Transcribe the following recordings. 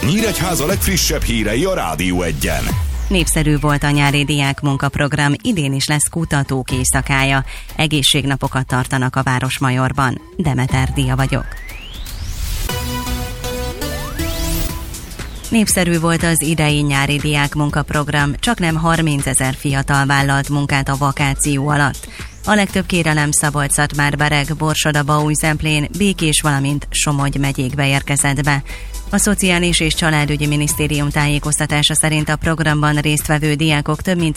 Nyíregyháza legfrissebb hírei a Rádió Egyen. Népszerű volt a nyári diák munkaprogram, idén is lesz kutatók éjszakája. Egészségnapokat tartanak a Városmajorban. Demeter Dia vagyok. Népszerű volt az idei nyári diák munkaprogram, csaknem 30 000 fiatal vállalt munkát a vakáció alatt. A legtöbb kérelem Szabolcs-Szatmár-Bereg, Borsod-Abaúj-Zemplén, Békés, valamint Somogy megyékbe érkezett be. A Szociális és Családügyi Minisztérium tájékoztatása szerint a programban résztvevő diákok több mint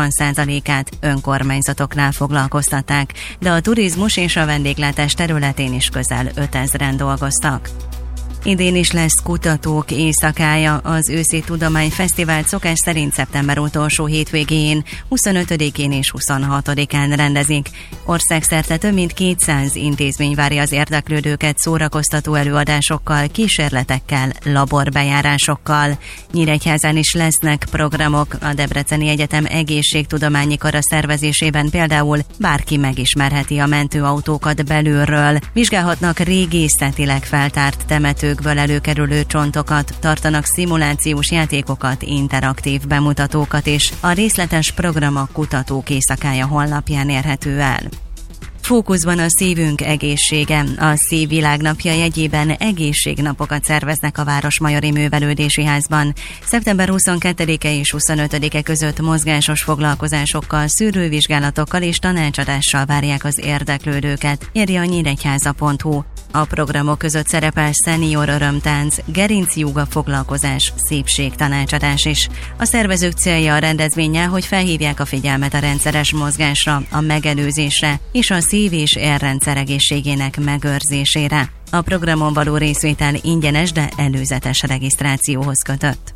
80%-át önkormányzatoknál foglalkoztatták, de a turizmus és a vendéglátás területén is közel 5000-en dolgoztak. Idén is lesz kutatók éjszakája. Az őszi tudományfesztivált szokás szerint szeptember utolsó hétvégén, 25-én és 26-án rendezik. Országszerte több mint 200 intézmény várja az érdeklődőket szórakoztató előadásokkal, kísérletekkel, laborbejárásokkal. Nyíregyházán is lesznek programok. A Debreceni Egyetem egészségtudományi kara szervezésében például bárki megismerheti a mentőautókat belülről. Vizsgálhatnak régészetileg feltárt temetők előkerülő csontokat, tartanak szimulációs játékokat, interaktív bemutatókat, és a részletes program a Kutatók éjszakája honlapján érhető el. Fókuszban a szívünk egészsége. A Szívvilágnapja jegyében egészségnapokat szerveznek a Városmajori Művelődési Házban. Szeptember 22-e és 25-e között mozgásos foglalkozásokkal, szűrővizsgálatokkal és tanácsadással várják az érdeklődőket, írja a nyíregyháza.hu. A programok között szerepel szenior örömtánc, gerincjúga foglalkozás, szépségtanácsadás is. A szervezők célja a rendezvénnyel, hogy felhívják a figyelmet a rendszeres mozgásra, a megelőzésre és a szív- és érrendszer egészségének megőrzésére. A programon való részvétel ingyenes, de előzetes regisztrációhoz kötött.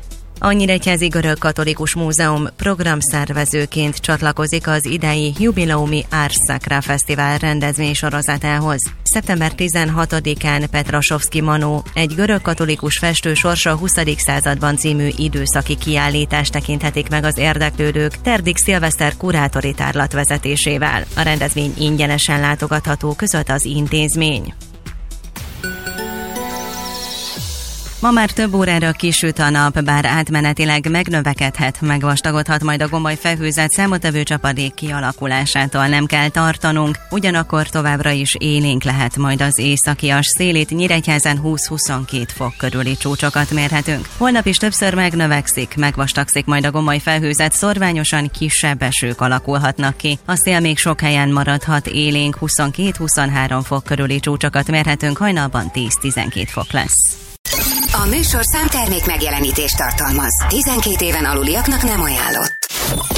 A Nyíregyházi Görög-Katolikus Múzeum programszervezőként csatlakozik az idei jubileumi Ars Sacra Fesztivál rendezvénysorozatához. Szeptember 16-án Petrasovszky Manó, egy görög-katolikus festő sorsa a 20. században című időszaki kiállítást tekinthetik meg az érdeklődők Terdik Szilveszter kurátori tárlat vezetésével. A rendezvény ingyenesen látogatható, között az intézmény. Ma már több órára kisüt a nap, bár átmenetileg megnövekedhet, megvastagodhat majd a gomoly felhőzet, számottevő csapadék kialakulásától nem kell tartanunk, ugyanakkor továbbra is élénk lehet majd az északias szél, itt Nyíregyházán 20-22 fok körüli csúcsokat mérhetünk. Holnap is többször megnövekszik, megvastagszik majd a gomoly felhőzet, szorványosan kisebb esők alakulhatnak ki. A szél még sok helyen maradhat élénk, 22-23 fok körüli csúcsokat mérhetünk, hajnalban 10-12 fok lesz. A műsor számtermék megjelenítést tartalmaz. 12 éven aluliaknak nem ajánlott.